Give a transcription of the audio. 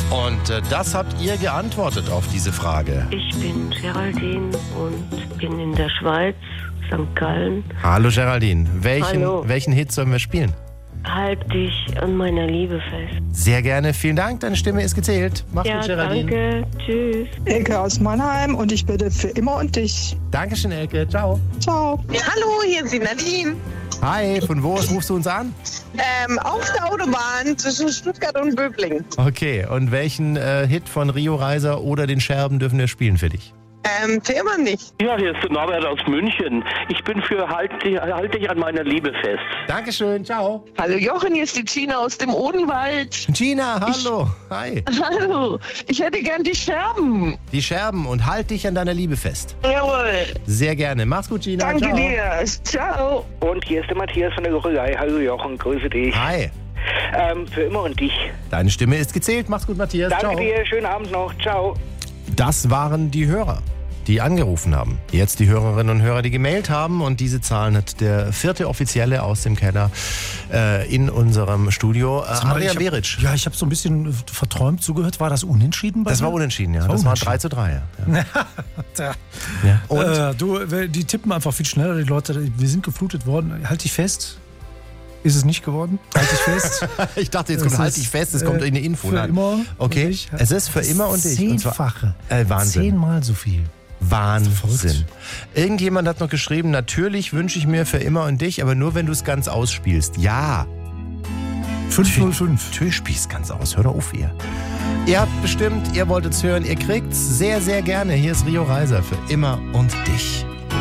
Und das habt ihr geantwortet auf diese Frage. Ich bin Geraldine und bin in der Schweiz, St. Gallen. Hallo Geraldine, Hallo. welchen Hit sollen wir spielen? Halt dich an meiner Liebe fest. Sehr gerne, vielen Dank, deine Stimme ist gezählt. Mach's Ja, gut, Geraldine. danke, tschüss. Elke aus Mannheim und ich bitte für immer und dich. Dankeschön, Elke, ciao. Ciao. Ja, hallo, hier ist die Nadine. Hi, von wo aus rufst du uns an? Auf der Autobahn zwischen Stuttgart und Böblingen. Okay, und welchen Hit von Rio Reiser oder den Scherben dürfen wir spielen für dich? Für immer nicht. Ja, hier ist der Norbert aus München. Ich bin für halt dich an meiner Liebe fest. Dankeschön, ciao. Hallo Jochen, hier ist die Gina aus dem Odenwald. Gina, hallo. Hi. Hallo, ich hätte gern die Scherben. Die Scherben und halt dich an deiner Liebe fest. Jawohl. Sehr gerne. Mach's gut, Gina. Danke ciao. dir. Ciao. Und hier ist der Matthias von der Gorillei. Hallo Jochen, grüße dich. Hi. Für immer und dich. Deine Stimme ist gezählt. Mach's gut, Matthias. Danke ciao. dir, schönen Abend noch. Ciao. Das waren die Hörer, die angerufen haben. Jetzt die Hörerinnen und Hörer, die gemailt haben. Und diese Zahlen hat der 4. Offizielle aus dem Keller in unserem Studio. Adrian Beric. Ja, ich habe so ein bisschen verträumt zugehört. War das unentschieden bei Das dir? war unentschieden, ja. Das war 3:3. Ja. Tja. Ja. Und Die tippen einfach viel schneller, die Leute. Wir sind geflutet worden. Halt dich fest. Ist es nicht geworden? Halt dich fest. ich dachte, jetzt kommt halt dich fest, es kommt eine Info. Für Nein. immer. Okay, es ist für immer und dich. Und zwar, 10-fache. Wahnsinn. 10-mal so viel. Wahnsinn. Irgendjemand hat noch geschrieben, natürlich wünsche ich mir für immer und dich, aber nur wenn du es ganz ausspielst. Ja. 505. Natürlich spielst es ganz aus. Hör doch auf, ihr. Ihr habt bestimmt, ihr wollt es hören, ihr kriegt's sehr, sehr gerne. Hier ist Rio Reiser für immer und dich.